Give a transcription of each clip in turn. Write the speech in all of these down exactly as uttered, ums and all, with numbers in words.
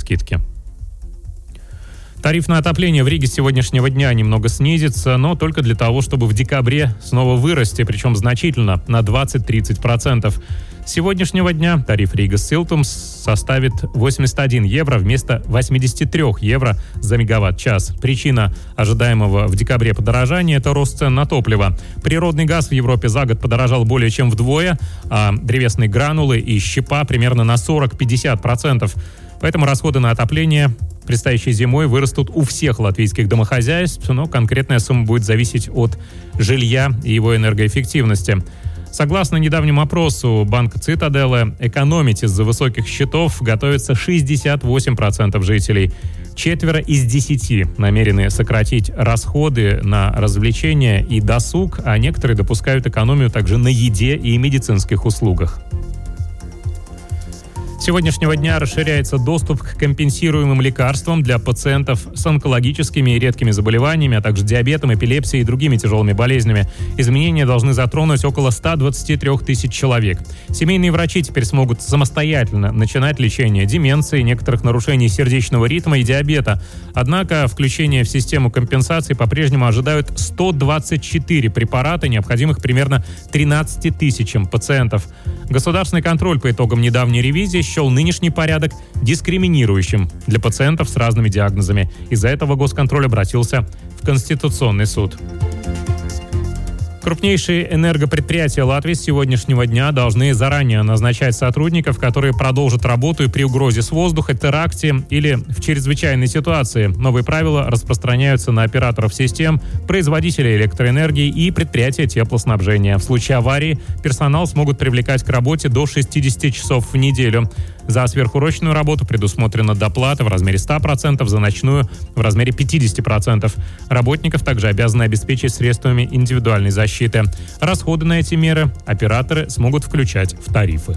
скидки. Тариф на отопление в Риге с сегодняшнего дня немного снизится, но только для того, чтобы в декабре снова вырасти, причем значительно, на двадцать-тридцать процентов. С сегодняшнего дня тариф Рига Силтумс составит восемьдесят один евро вместо восемьдесят три евро за мегаватт-час. Причина ожидаемого в декабре подорожания – это рост цен на топливо. Природный газ в Европе за год подорожал более чем вдвое, а древесные гранулы и щепа примерно на сорок-пятьдесят процентов. Поэтому расходы на отопление предстоящей зимой вырастут у всех латвийских домохозяйств, но конкретная сумма будет зависеть от жилья и его энергоэффективности. Согласно недавнему опросу банка Цитаделы, экономить из-за высоких счетов готовится шестьдесят восемь процентов жителей. Четверо из десяти намерены сократить расходы на развлечения и досуг, а некоторые допускают экономию также на еде и медицинских услугах. С сегодняшнего дня расширяется доступ к компенсируемым лекарствам для пациентов с онкологическими и редкими заболеваниями, а также диабетом, эпилепсией и другими тяжелыми болезнями. Изменения должны затронуть около ста двадцати трёх тысяч человек. Семейные врачи теперь смогут самостоятельно начинать лечение деменции, некоторых нарушений сердечного ритма и диабета. Однако включение в систему компенсации по-прежнему ожидают сто двадцать четыре препарата, необходимых примерно тринадцати тысячам пациентов. Государственный контроль по итогам недавней ревизии счел нынешний порядок дискриминирующим для пациентов с разными диагнозами. Из-за этого госконтроль обратился в Конституционный суд. Крупнейшие энергопредприятия Латвии с сегодняшнего дня должны заранее назначать сотрудников, которые продолжат работу и при угрозе с воздуха, теракте или в чрезвычайной ситуации. Новые правила распространяются на операторов систем, производителей электроэнергии и предприятия теплоснабжения. В случае аварии персонал смогут привлекать к работе до шестидесяти часов в неделю. За сверхурочную работу предусмотрена доплата в размере ста процентов, за ночную в размере пятидесяти процентов. Работников также обязаны обеспечить средствами индивидуальной защиты. Расходы на эти меры операторы смогут включать в тарифы.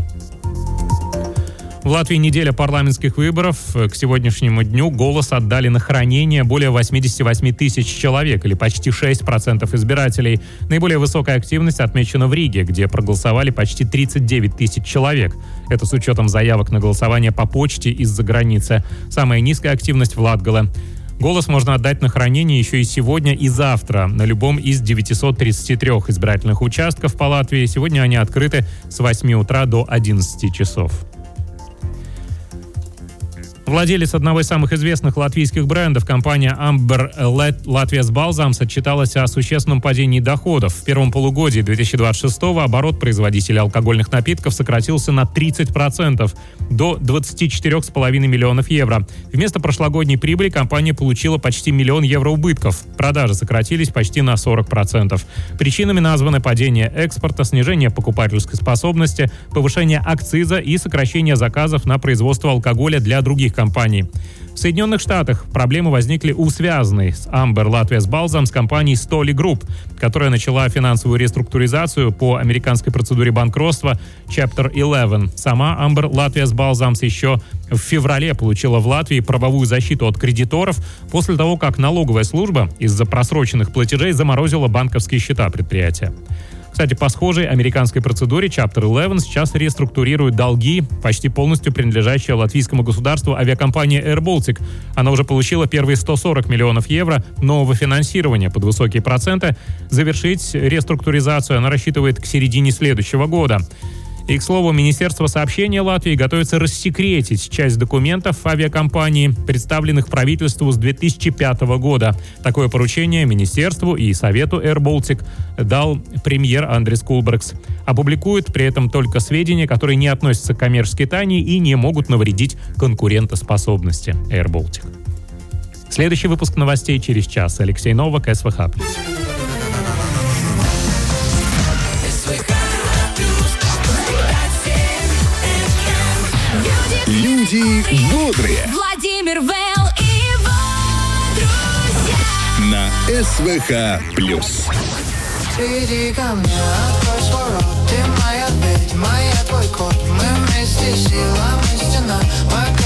В Латвии неделя парламентских выборов. К сегодняшнему дню голос отдали на хранение более восьмидесяти восьми тысяч человек, или почти шесть процентов избирателей. Наиболее высокая активность отмечена в Риге, где проголосовали почти тридцать девять тысяч человек. Это с учетом заявок на голосование по почте из-за границы. Самая низкая активность в Латгале. Голос можно отдать на хранение еще и сегодня, и завтра на любом из девятисот тридцати трёх избирательных участков по Латвии. Сегодня они открыты с восьми утра до одиннадцати часов. Владелец одного из самых известных латвийских брендов, компания Amber Latvijas Balzāms, отчиталась о существенном падении доходов. В первом полугодии две тысячи двадцать шестого оборот производителей алкогольных напитков сократился на тридцать процентов, до двадцати четырёх с половиной миллионов евро. Вместо прошлогодней прибыли компания получила почти миллион евро убытков. Продажи сократились почти на сорок процентов. Причинами названы падение экспорта, снижение покупательской способности, повышение акциза и сокращение заказов на производство алкоголя для других компаний. В Соединенных Штатах проблемы возникли у связанной с Amber Latvijas Balzāms компании Stoli Group, которая начала финансовую реструктуризацию по американской процедуре банкротства Chapter одиннадцать. Сама Amber Latvijas Balzāms еще в феврале получила в Латвии правовую защиту от кредиторов после того, как налоговая служба из-за просроченных платежей заморозила банковские счета предприятия. Кстати, по схожей американской процедуре Chapter одиннадцать сейчас реструктурирует долги, почти полностью принадлежащие латвийскому государству авиакомпания Air Baltic. Она уже получила первые сто сорок миллионов евро нового финансирования под высокие проценты. Завершить реструктуризацию она рассчитывает к середине следующего года. И, к слову, Министерство сообщения Латвии готовится рассекретить часть документов авиакомпании, представленных правительству с две тысячи пятого года. Такое поручение Министерству и Совету Air Baltic дал премьер Андрис Кулбергс. Опубликует при этом только сведения, которые не относятся к коммерческой тайне и не могут навредить конкурентоспособности Air Baltic. Следующий выпуск новостей через час. Алексей Новак, эс вэ ха плюс. Люди бодрые. Владимир Вэлл и его друзья. На эс вэ ха плюс. Иди ко мне, открой свой рот. Ты моя ведьма, я твой кот. Мы вместе сила, мы стена.